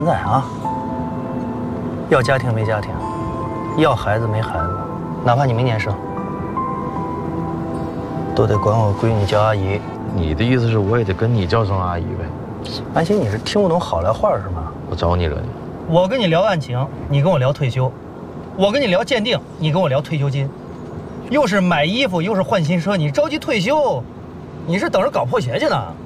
现在啊，要家庭没家庭，要孩子没孩子，哪怕你明年生，都得管我闺女叫阿姨。 你的意思是我也得跟你叫声阿姨呗？ 安心，你是听不懂好赖话是吗？ 我找你惹你？ 我跟你聊案情，你跟我聊退休；我跟你聊鉴定，你跟我聊退休金。又是买衣服，又是换新车，你着急退休，你是等着搞破鞋去呢？